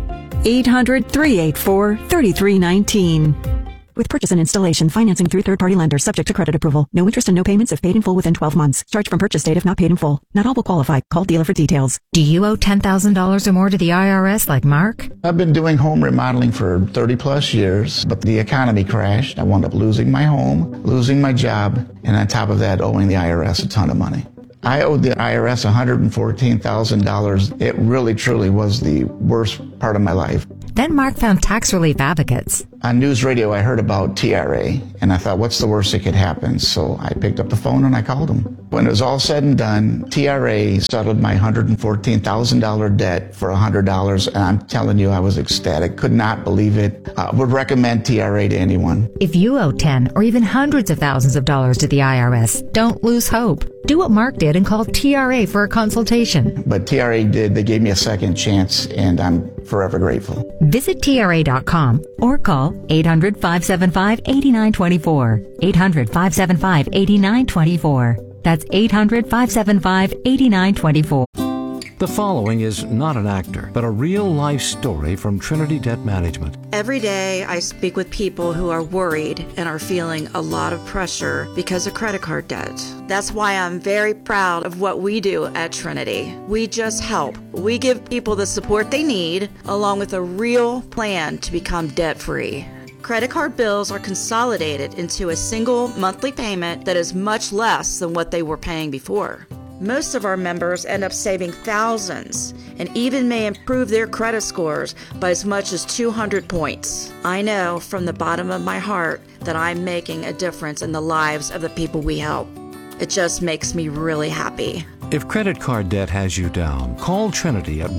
800-384-3319. With purchase and installation, financing through third-party lenders subject to credit approval. No interest and no payments if paid in full within 12 months. Charge from purchase date if not paid in full. Not all will qualify. Call dealer for details. Do you owe $10,000 or more to the IRS like Mark? I've been doing home remodeling for 30 plus years, but the economy crashed. I wound up losing my home, losing my job, and on top of that, owing the IRS a ton of money. I owed the IRS $114,000. It really, truly was the worst part of my life. Then Mark found tax relief advocates. On news radio, I heard about TRA, and I thought, what's the worst that could happen? So I picked up the phone and I called them. When it was all said and done, TRA settled my $114,000 debt for $100, and I'm telling you, I was ecstatic. Could not believe it. Would recommend TRA to anyone. If you owe 10 or even hundreds of thousands of dollars to the IRS, don't lose hope. Do what Mark did and call TRA for a consultation. But TRA did. They gave me a second chance, and I'm forever grateful. Visit TRA.com or call 800-575-8924. 800-575-8924. That's 800-575-8924. The following is not an actor, but a real-life story from Trinity Debt Management. Every day I speak with people who are worried and are feeling a lot of pressure because of credit card debt. That's why I'm very proud of what we do at Trinity. We just help. We give people the support they need, along with a real plan to become debt-free. Credit card bills are consolidated into a single monthly payment that is much less than what they were paying before. Most of our members end up saving thousands and even may improve their credit scores by as much as 200 points. I know from the bottom of my heart that I'm making a difference in the lives of the people we help. It just makes me really happy. If credit card debt has you down, call Trinity at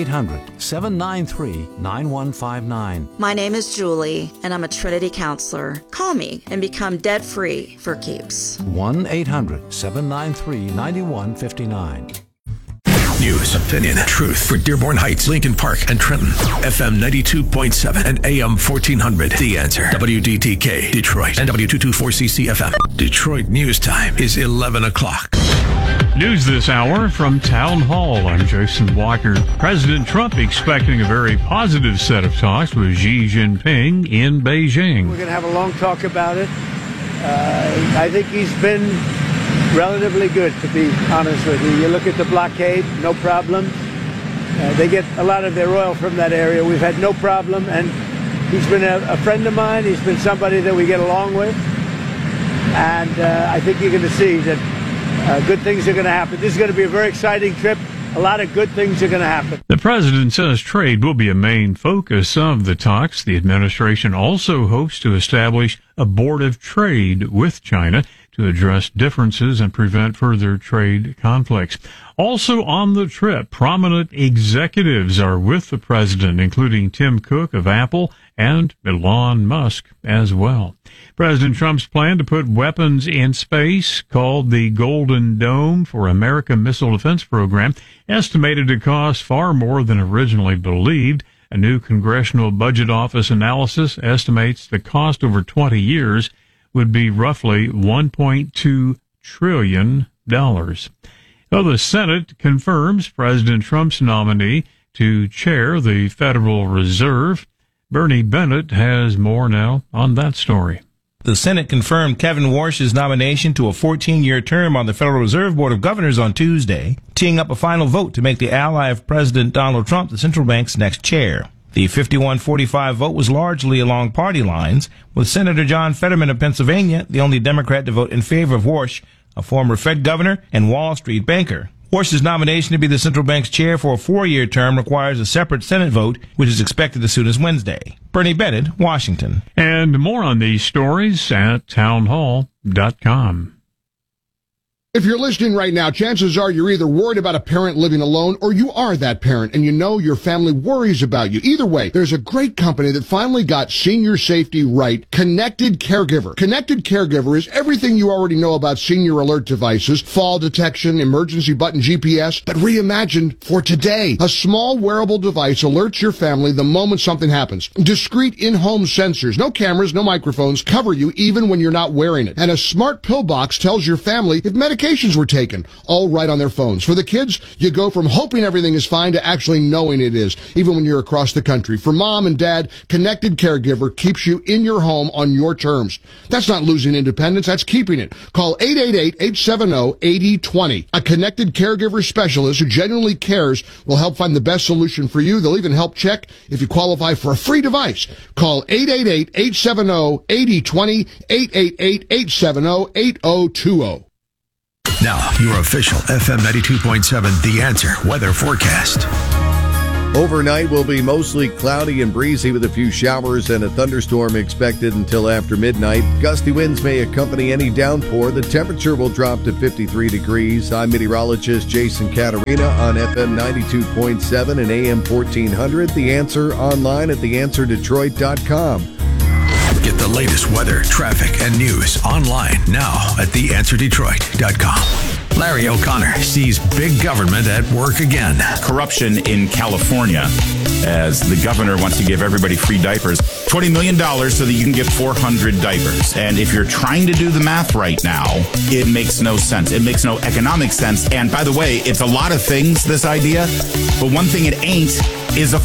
1-800-793-9159. My name is Julie, and I'm a Trinity counselor. Call me and become debt-free for keeps. 1-800-793-9159. News, opinion, truth for Dearborn Heights, Lincoln Park, and Trenton. FM 92.7 and AM 1400. The Answer. WDTK, Detroit, and W224CC FM. Detroit News Time is 11 o'clock. News this hour from Town Hall. I'm Jason Walker. President Trump expecting a very positive set of talks with Xi Jinping in Beijing. We're going to have a long talk about it. I think he's been relatively good, to be honest with you. You look at the blockade, no problem. They get a lot of their oil from that area. We've had no problem, and he's been a friend of mine. He's been somebody that we get along with, and I think you're going to see that good things are going to happen. This is going to be a very exciting trip. A lot of good things are going to happen. The president says trade will be a main focus of the talks. The administration also hopes to establish a board of trade with China to address differences and prevent further trade conflicts. Also on the trip, prominent executives are with the president, including Tim Cook of Apple and Elon Musk as well. President Trump's plan to put weapons in space, called the Golden Dome for America Missile Defense Program, estimated to cost far more than originally believed. A new Congressional Budget Office analysis estimates the cost over 20 years would be roughly $1.2 trillion. Well, the Senate confirms President Trump's nominee to chair the Federal Reserve. Bernie Bennett has more now on that story. The Senate confirmed Kevin Warsh's nomination to a 14-year term on the Federal Reserve Board of Governors on Tuesday, teeing up a final vote to make the ally of President Donald Trump the central bank's next chair. The 51-45 vote was largely along party lines, with Senator John Fetterman of Pennsylvania the only Democrat to vote in favor of Warsh, a former Fed governor and Wall Street banker. Warsh's nomination to be the central bank's chair for a 4-year term requires a separate Senate vote, which is expected as soon as Wednesday. Bernie Bennett, Washington. And more on these stories at townhall.com. If you're listening right now, chances are you're either worried about a parent living alone or you are that parent and you know your family worries about you. Either way, there's a great company that finally got senior safety right, Connected Caregiver. Connected Caregiver is everything you already know about senior alert devices, fall detection, emergency button GPS, but reimagined for today. A small wearable device alerts your family the moment something happens. Discrete in-home sensors, no cameras, no microphones, cover you even when you're not wearing it. And a smart pill box tells your family if medications were taken, all right on their phones. For the kids, you go from hoping everything is fine to actually knowing it is, even when you're across the country. For mom and dad, Connected Caregiver keeps you in your home on your terms. That's not losing independence, that's keeping it. Call 888-870-8020. A Connected Caregiver specialist who genuinely cares will help find the best solution for you. They'll even help check if you qualify for a free device. Call 888-870-8020, 888-870-8020. Now, your official FM 92.7 The Answer weather forecast. Overnight will be mostly cloudy and breezy with a few showers and a thunderstorm expected until after midnight. Gusty winds may accompany any downpour. The temperature will drop to 53 degrees. I'm meteorologist Jason Caterina on FM 92.7 and AM 1400. The Answer online at theanswerdetroit.com. Get the latest weather, traffic, and news online now at theanswerdetroit.com. Larry O'Connor sees big government at work again. Corruption in California, as the governor wants to give everybody free diapers. $20 million so that you can get 400 diapers. And if you're trying to do the math right now, it makes no sense. It makes no economic sense. And by the way, it's a lot of things, this idea, but one thing it ain't is a